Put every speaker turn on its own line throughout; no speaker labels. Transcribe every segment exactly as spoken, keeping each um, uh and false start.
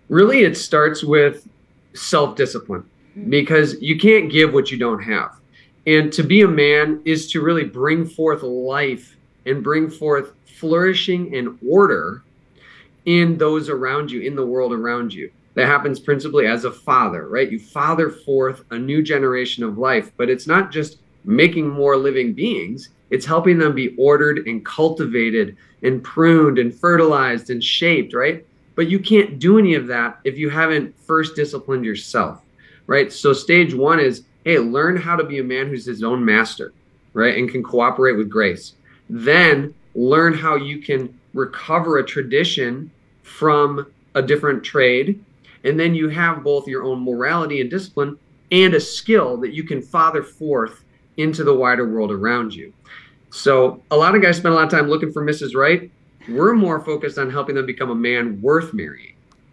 Really, it starts with self-discipline because you can't give what you don't have. And to be a man is to really bring forth life and bring forth flourishing and order in those around you, in the world around you. That happens principally as a father, right? You father forth a new generation of life, but it's not just making more living beings, it's helping them be ordered and cultivated and pruned and fertilized and shaped, right? But you can't do any of that if you haven't first disciplined yourself, right? So stage one is, hey, learn how to be a man who's his own master, right? And can cooperate with grace. Then learn how you can recover a tradition from a different trade. And then you have both your own morality and discipline and a skill that you can father forth into the wider world around you. So a lot of guys spend a lot of time looking for Missus Right. We're more focused on helping them become a man worth marrying.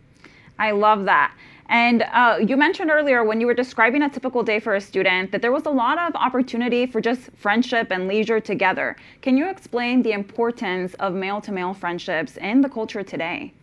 I love that. And uh, you mentioned earlier when you were describing a typical day for a student that there was a lot of opportunity for just friendship and leisure together. Can you explain the importance of male-to-male friendships in the culture today?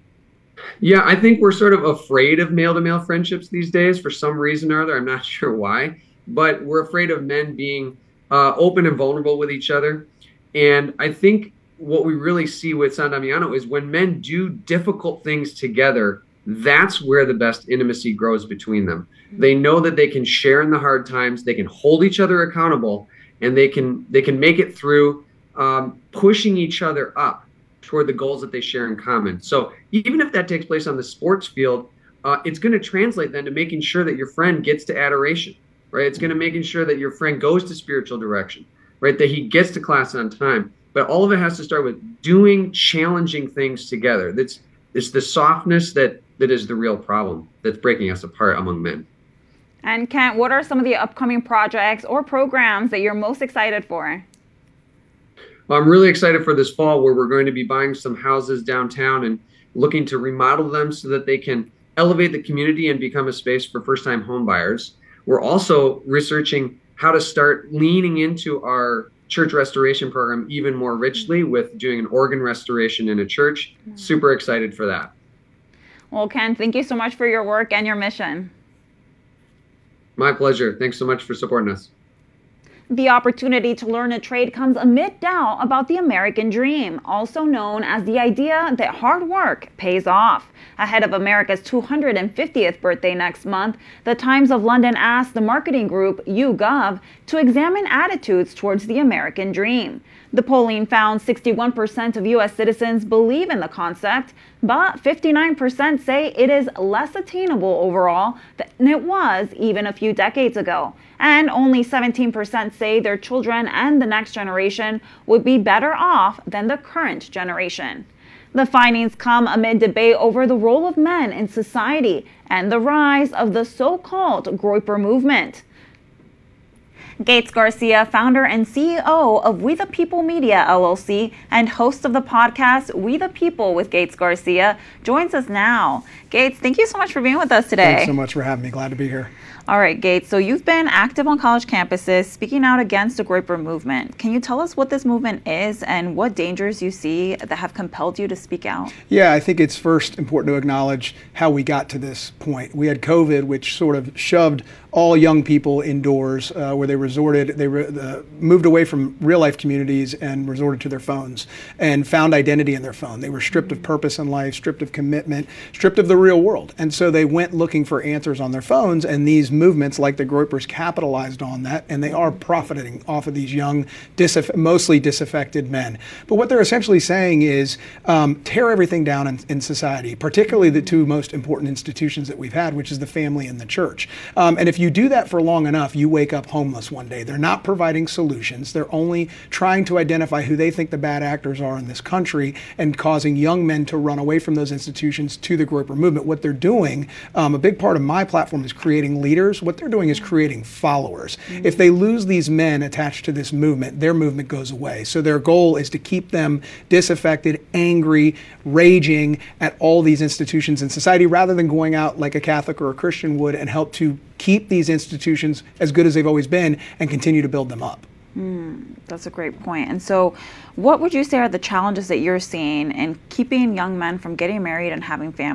Yeah, I think we're sort of afraid of male-to-male friendships these days for some reason or other. I'm not sure why, but we're afraid of men being uh, open and vulnerable with each other. And I think what we really see with San Damiano is when men do difficult things together, that's where the best intimacy grows between them. They know that they can share in the hard times, they can hold each other accountable, and they can they can make it through um, pushing each other up toward the goals that they share in common. So even if that takes place on the sports field, uh, it's going to translate then to making sure that your friend gets to adoration, right? It's going to making sure that your friend goes to spiritual direction, right? That he gets to class on time. But all of it has to start with doing challenging things together. That's it's the softness that that is the real problem that's breaking us apart among men.
And Kent, what are some of the upcoming projects or programs that you're most excited for?
Well, I'm really excited for this fall where we're going to be buying some houses downtown and looking to remodel them so that they can elevate the community and become a space for first-time home buyers. We're also researching how to start leaning into our church restoration program even more richly with doing an organ restoration in a church. Super excited for that.
Well, Ken, thank you so much for your work and your mission.
My pleasure. Thanks so much for supporting us.
The opportunity to learn a trade comes amid doubt about the American dream, also known as the idea that hard work pays off. Ahead of America's two hundred fiftieth birthday next month, the Times of London asked the marketing group YouGov to examine attitudes towards the American dream. The polling found sixty-one percent of U S citizens believe in the concept, but fifty-nine percent say it is less attainable overall than it was even a few decades ago. And only seventeen percent say their children and the next generation would be better off than the current generation. The findings come amid debate over the role of men in society and the rise of the so-called Groyper movement. Gates Garcia, founder and C E O of We the People Media, L L C, and host of the podcast We the People with Gates Garcia, joins us now. Gates, thank you so much for being with us today.
Thanks so much for having me. Glad to be here.
All right, Gates, so you've been active on college campuses speaking out against the Groyper movement. Can you tell us what this movement is and what dangers you see that have compelled you to speak out?
Yeah, I think it's first important to acknowledge how we got to this point. We had COVID, which sort of shoved all young people indoors, uh, where they resorted, they re- uh, moved away from real life communities and resorted to their phones and found identity in their phone. They were stripped of purpose in life, stripped of commitment, stripped of the real world. And so they went looking for answers on their phones, and these movements like the Groypers capitalized on that, and they are profiting off of these young, disaff- mostly disaffected men. But what they're essentially saying is um, tear everything down in, in society, particularly the two most important institutions that we've had, which is the family and the church. Um, and if you do that for long enough, you wake up homeless one day. They're not providing solutions. They're only trying to identify who they think the bad actors are in this country and causing young men to run away from those institutions to the Groyper movement. What they're doing, um, a big part of my platform is creating leaders. What they're doing is creating followers. Mm-hmm. If they lose these men attached to this movement, their movement goes away. So their goal is to keep them disaffected, angry, raging at all these institutions in society, rather than going out like a Catholic or a Christian would and help to keep these institutions as good as they've always been and continue to build them up.
Mm, that's a great point. And so what would you say are the challenges that you're seeing in keeping young men from getting married and having families?